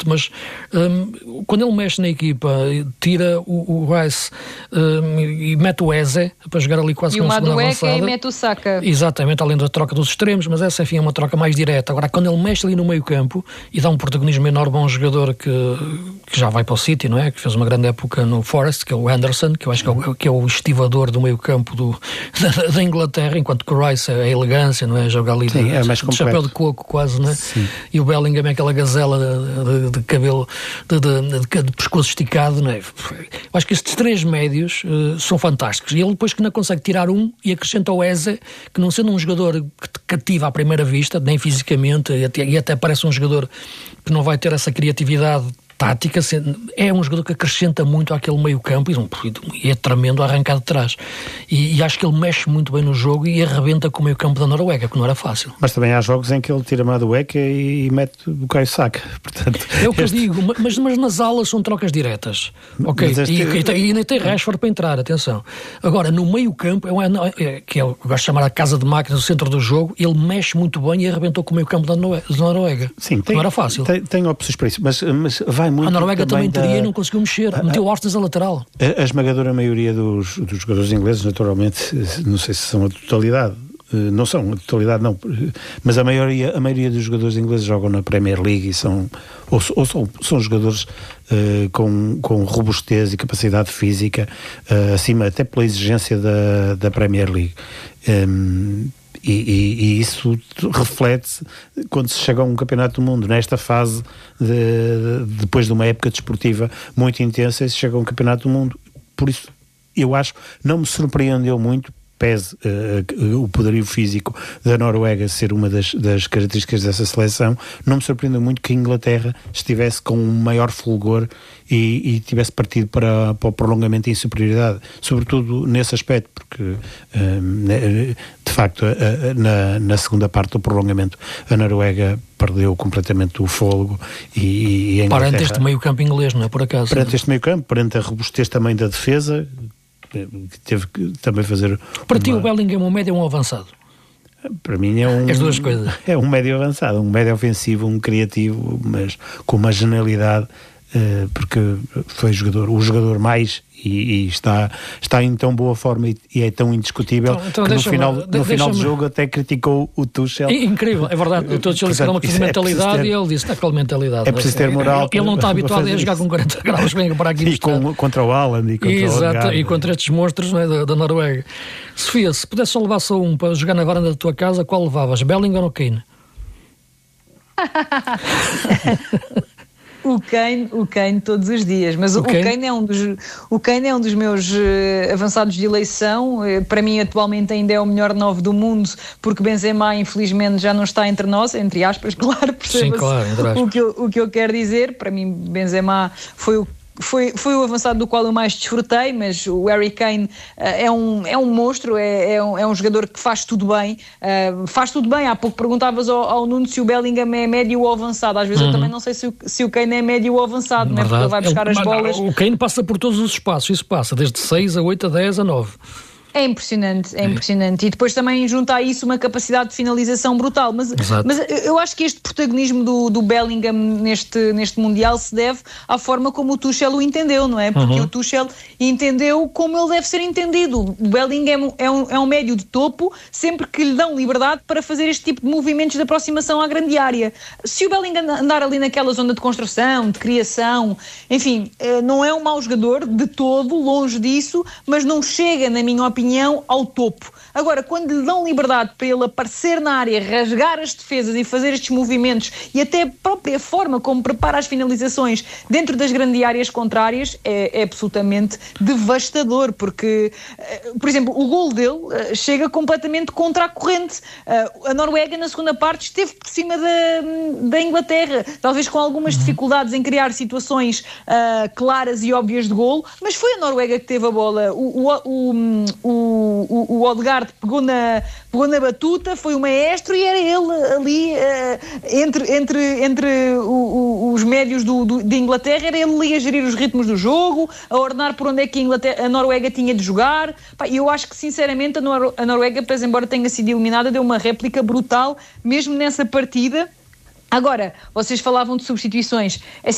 mas quando ele mexe na equipa, tira o Rice e mete o Eze para jogar ali quase como segunda avançada. E mete o Saka. Exatamente, além da troca dos extremos, mas essa, enfim, é uma troca mais direta. Agora, quando ele mexe ali no meio campo e dá um protagonismo enorme a um jogador que já vai para o City, não é? Que fez uma grande época no Forest, que é o Henderson, que eu acho que é o estivador do meio campo da Inglaterra, enquanto que o Rice é a elegância, não é? Joga ali de chapéu de coco quase, não é? Sim. E o Bellingham é aquela gazela de cabelo, de pescoço esticado, não é? Eu acho que estes três médios são fantásticos. E ele depois que não consegue tirar um e acrescenta o Eze, que não sendo um jogador que te cativa à primeira vista, nem fisicamente, e até parece um jogador que não vai ter essa criatividade tática, é um jogador que acrescenta muito àquele meio campo e é tremendo a arrancar de trás. E acho que ele mexe muito bem no jogo e arrebenta com o meio campo da Noruega, que não era fácil. Mas também há jogos em que ele tira Madueca e mete o Bukayo Saka. Portanto, é o que eu digo, mas nas alas são trocas diretas. Ok, e ainda tem Rashford para entrar, atenção. Agora, no meio campo, que eu gosto de chamar a casa de máquinas, o centro do jogo, ele mexe muito bem e arrebentou com o meio campo da Noruega. Sim, não era fácil. Tem opções para isso, mas vai muito. A Noruega também teria e não conseguiu mexer. Meteu Hortons a lateral. A esmagadora maioria dos jogadores ingleses, naturalmente, não sei se são a totalidade, não são a totalidade, não, mas a maioria dos jogadores ingleses jogam na Premier League e são jogadores com robustez e capacidade física acima, até pela exigência da Premier League. E isso reflete-se quando se chega a um campeonato do mundo, nesta fase depois de uma época desportiva muito intensa, e se chega a um campeonato do mundo. Por isso, eu acho, não me surpreendeu muito, pese o poderio físico da Noruega ser uma das características dessa seleção, não me surpreendeu muito que a Inglaterra estivesse com um maior fulgor e tivesse partido para o prolongamento em superioridade, sobretudo nesse aspecto, porque de facto na segunda parte do prolongamento a Noruega perdeu completamente o fôlego e a Inglaterra... Perante este meio campo inglês, não é por acaso? Perante este meio campo, perante a robustez também da defesa, que teve que também fazer... Para ti o Bellingham é um médio ou um avançado? Para mim as duas coisas. É um médio avançado, um médio ofensivo, um criativo, mas com uma genialidade, porque foi o jogador mais e está em tão boa forma e é tão indiscutível que no final do jogo até criticou o Tuchel. Incrível, é verdade. O Tuchel disse que era uma questão de mentalidade e ele disse, está com mentalidade. É preciso ter moral. Ele não está habituado a jogar com 40 graus, vem para aqui contra o Haaland e contra o Odegaard. E contra estes monstros, não é, da Noruega. Sofia, se pudesse só levar só um para jogar na varanda da tua casa, qual levavas? Bellingham ou Kane? O Kane todos os dias, mas o Kane é um dos meus avançados de eleição. Para mim atualmente ainda é o melhor 9 do mundo, porque Benzema infelizmente já não está entre nós, entre aspas, claro, perceba-se. Sim, claro, o que eu quero dizer. Para mim Benzema foi o avançado do qual eu mais desfrutei, mas o Harry Kane é um monstro, é um jogador que faz tudo bem. Há pouco perguntavas ao Nuno se o Bellingham é médio ou avançado. Às vezes eu também não sei se o Kane é médio ou avançado, não é? Porque ele vai buscar as bolas. O Kane passa por todos os espaços, isso passa desde 6 a 8 a 10 a 9. É impressionante. E depois também junta a isso uma capacidade de finalização brutal. Mas eu acho que este protagonismo do Bellingham neste Mundial se deve à forma como o Tuchel o entendeu, não é? Porque o Tuchel entendeu como ele deve ser entendido. O Bellingham é um médio de topo, sempre que lhe dão liberdade para fazer este tipo de movimentos de aproximação à grande área. Se o Bellingham andar ali naquela zona de construção, de criação, enfim, não é um mau jogador de todo, longe disso, mas não chega, na minha opinião, ao topo. Agora, quando lhe dão liberdade para ele aparecer na área, rasgar as defesas e fazer estes movimentos e até a própria forma como prepara as finalizações dentro das grandes áreas contrárias, é absolutamente devastador, porque, por exemplo, o gol dele chega completamente contra a corrente. A Noruega, na segunda parte, esteve por cima da Inglaterra, talvez com algumas dificuldades em criar situações claras e óbvias de golo, mas foi a Noruega que teve a bola. O Odegaard pegou na batuta, foi o maestro e era ele ali entre os médios de Inglaterra, era ele ali a gerir os ritmos do jogo, a ordenar por onde é que a Noruega tinha de jogar. Eu acho que sinceramente a Noruega, pois, embora tenha sido eliminada, deu uma réplica brutal mesmo nessa partida. Agora, vocês falavam de substituições.